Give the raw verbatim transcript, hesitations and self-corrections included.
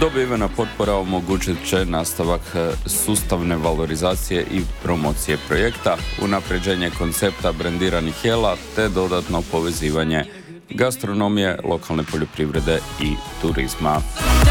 Dobivena potpora omogućit će nastavak sustavne valorizacije i promocije projekta, unapređenje koncepta brandiranih jela te dodatno povezivanje gastronomije, lokalne poljoprivrede i turizma.